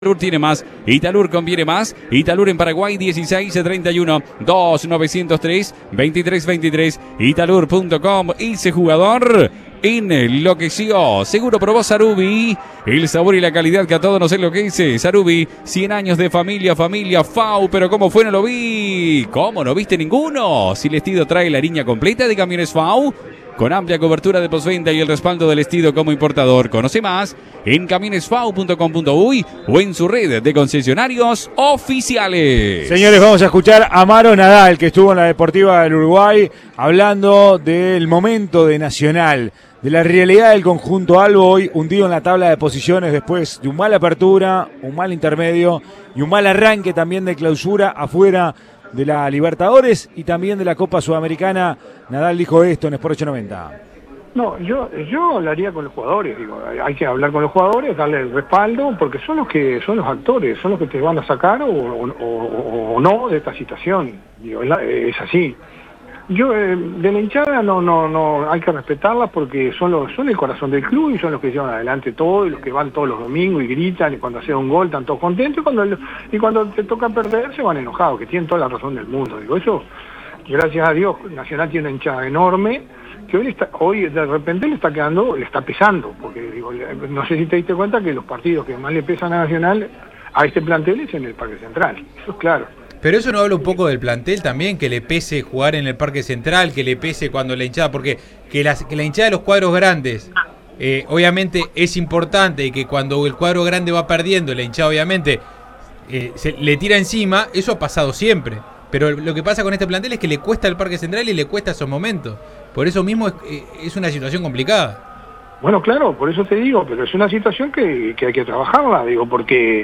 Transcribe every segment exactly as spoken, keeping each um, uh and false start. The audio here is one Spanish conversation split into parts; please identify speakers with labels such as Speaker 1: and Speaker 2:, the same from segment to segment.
Speaker 1: Italur tiene más, Italur conviene más, Italur en Paraguay dieciséis treinta y uno, dos nueve cero tres, veintitrés veintitrés, italur punto com. Ese jugador enloqueció, seguro probó Sarubi, el sabor y la calidad que a todos nos enloquece. Sarubi, cien años de familia, familia F A U, pero ¿cómo fue? No lo vi. ¿Cómo no viste ninguno? Si el Estido trae la línea completa de camiones F A U, con amplia cobertura de postventa y el respaldo del Estido como importador. Conoce más en camiones f a u punto com punto u y o en su red de concesionarios oficiales.
Speaker 2: Señores, vamos a escuchar a Maro Nadal, que estuvo en la Deportiva del Uruguay, hablando del momento de Nacional, de la realidad del conjunto albo, hoy hundido en la tabla de posiciones después de un mal apertura, un mal intermedio y un mal arranque también de clausura afuera de la Libertadores y también de la Copa Sudamericana. Nadal dijo esto en Sport ochocientos noventa.
Speaker 3: No, yo yo hablaría con los jugadores, digo, hay que hablar con los jugadores, darle el respaldo, porque son los que son los actores, son los que te van a sacar o, o, o, o no de esta situación. Digo, es, la, es así. Yo eh, de la hinchada no no no hay que respetarla porque son los son el corazón del club y son los que llevan adelante todo y los que van todos los domingos y gritan y cuando hacen un gol están todos contentos y cuando y cuando te toca perder se van enojados, que tienen toda la razón del mundo. Digo, eso gracias a Dios Nacional tiene una hinchada enorme que hoy está, hoy de repente le está quedando, le está pesando, porque digo, no sé si te diste cuenta que los partidos que más le pesan a Nacional a este plantel es en el Parque Central, eso es claro.
Speaker 4: Pero eso no habla un poco del plantel también, que le pese jugar en el Parque Central, que le pese cuando la hinchada, porque que la, que la hinchada de los cuadros grandes, eh, obviamente es importante, y que cuando el cuadro grande va perdiendo, la hinchada obviamente eh, se, le tira encima, eso ha pasado siempre. Pero lo que pasa con este plantel es que le cuesta el Parque Central y le cuesta esos momentos. Por eso mismo es, es una situación complicada.
Speaker 3: Bueno, claro, por eso te digo, pero es una situación que, que hay que trabajarla, digo, porque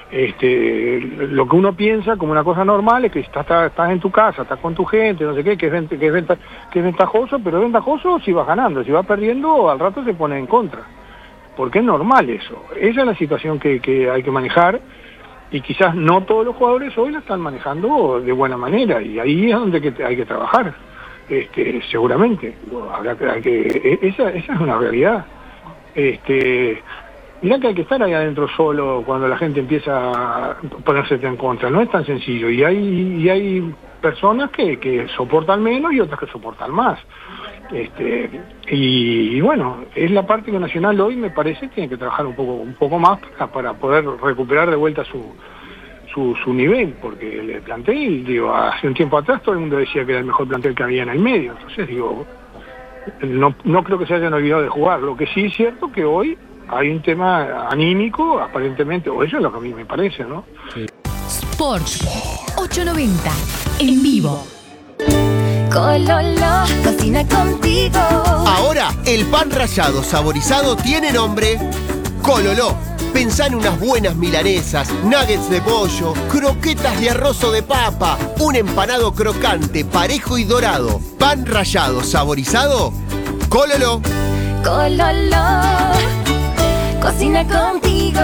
Speaker 3: este lo que uno piensa como una cosa normal es que estás, estás en tu casa, estás con tu gente, no sé qué, que es, que, es venta, que es ventajoso, pero es ventajoso si vas ganando, si vas perdiendo al rato se pone en contra, porque es normal eso. Esa es la situación que, que hay que manejar y quizás no todos los jugadores hoy la están manejando de buena manera y ahí es donde que hay que trabajar, este, seguramente. Habrá que, hay que, esa, esa es una realidad. Este, mirá que hay que estar ahí adentro solo cuando la gente empieza a ponerse en contra, no es tan sencillo y hay, y hay personas que, que soportan menos y otras que soportan más. Este, y, y bueno, es la parte que Nacional hoy me parece tiene que trabajar un poco un poco más para, para poder recuperar de vuelta su, su su nivel, porque el plantel, digo, hace un tiempo atrás todo el mundo decía que era el mejor plantel que había en el medio, entonces digo, no, no creo que se hayan olvidado de jugar. Lo que sí es cierto que hoy hay un tema anímico, aparentemente, o eso es lo que a mí me parece, ¿no?
Speaker 1: Sí.
Speaker 5: Sport ochocientos noventa en vivo. Cololo, cocina contigo.
Speaker 6: Ahora, el pan rallado saborizado tiene nombre Cololo. Pensá en unas buenas milanesas, nuggets de pollo, croquetas de arroz o de papa, un empanado crocante, parejo y dorado. Pan rallado saborizado, Cololo.
Speaker 5: Cololo, cocina contigo.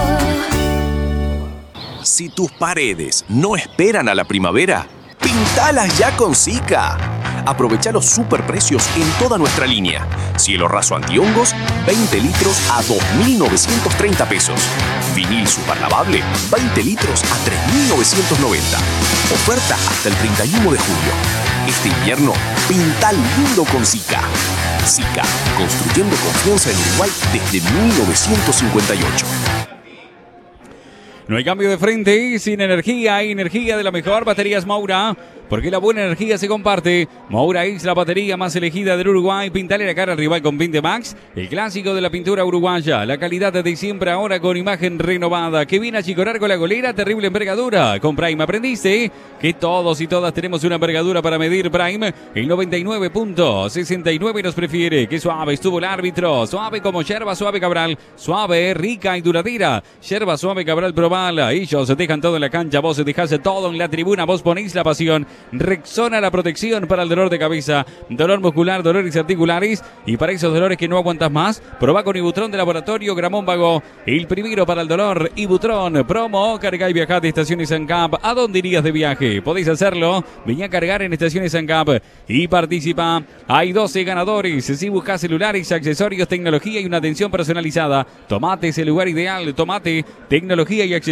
Speaker 7: Si tus paredes no esperan a la primavera, pintalas ya con Sika. Aprovecha los superprecios en toda nuestra línea. Cielo raso antihongos, veinte litros a dos mil novecientos treinta pesos. Vinil superlavable, veinte litros a tres mil novecientos noventa. Oferta hasta el treinta y uno de julio. Este invierno, pinta lindo con Sika. Sika, construyendo confianza en Uruguay desde mil novecientos cincuenta y ocho.
Speaker 1: No hay cambio de frente, sin energía, hay energía de la mejor. Baterías Moura, porque la buena energía se comparte. Moura es la batería más elegida del Uruguay. Pintale la cara al rival con Pinte Max, el clásico de la pintura uruguaya. La calidad de siempre ahora con imagen renovada, que viene a chicorar con la golera, terrible envergadura. Con Prime aprendiste que todos y todas tenemos una envergadura para medir. Prime, el noventa y nueve punto sesenta y nueve nos prefiere. Qué suave estuvo el árbitro, suave como yerba suave Cabral, suave, rica y duradera. Yerba suave Cabral Proval, ellos se dejan todo en la cancha, vos dejás todo en la tribuna, vos ponés la pasión. Rexona, la protección para el dolor de cabeza, dolor muscular, dolores articulares y para esos dolores que no aguantas más, probá con Ibutron de Laboratorio Gramón Vago, el primero para el dolor. Ibutron, promo, carga y viajá de Estaciones ANCAP. ¿A dónde irías de viaje? Podéis hacerlo, vení a cargar en Estaciones ANCAP y participa. Hay doce ganadores. Si buscas celulares, accesorios, tecnología y una atención personalizada, tomate es el lugar ideal. Tomate, tecnología y accesorios.